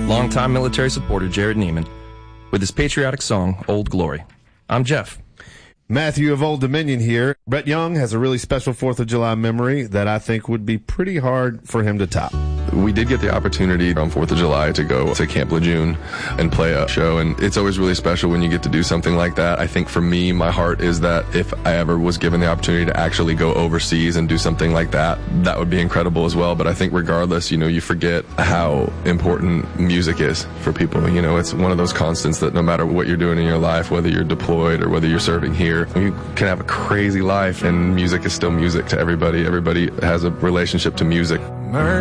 longtime military supporter Jared Neiman with his patriotic song, Old Glory. I'm Jeff. Matthew of Old Dominion here. Brett Young has a really special 4th of July memory that I think would be pretty hard for him to top. We did get the opportunity on 4th of July to go to Camp Lejeune and play a show, and it's always really special when you get to do something like that. I think for me, my heart is that if I ever was given the opportunity to actually go overseas and do something like that, that would be incredible as well. But I think regardless, you forget how important music is for people. It's one of those constants that no matter what you're doing in your life, whether you're deployed or whether you're serving here, you can have a crazy life and music is still music to everybody. Everybody has a relationship to music.